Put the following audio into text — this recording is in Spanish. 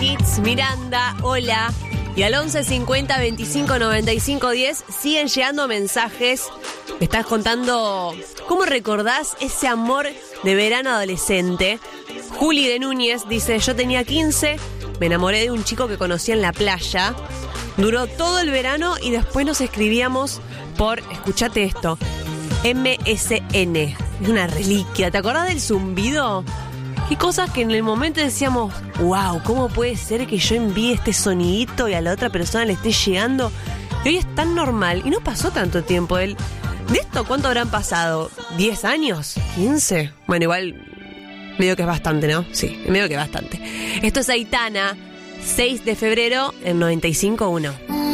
Hits, Miranda, hola. Y al 11 50 25 95 10 siguen llegando mensajes. Me estás contando cómo recordás ese amor de verano adolescente. Juli de Núñez dice, yo tenía 15, me enamoré de un chico que conocí en la playa. Duró todo el verano y después nos escribíamos por, escuchate esto, MSN. Es una reliquia. ¿Te acordás del zumbido? Qué cosas que en el momento decíamos, wow, ¿cómo puede ser que yo envíe este sonidito y a la otra persona le esté llegando? Y hoy es tan normal y no pasó tanto tiempo. ¿De esto cuánto habrán pasado? ¿10 años? ¿15? Bueno, igual medio que es bastante, ¿no? Sí, medio que es bastante. Esto es Aitana, 6 de febrero en 95.1.